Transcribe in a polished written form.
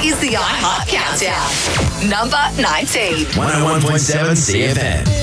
is the iHeart Countdown. Number 19. 101.7 CFM.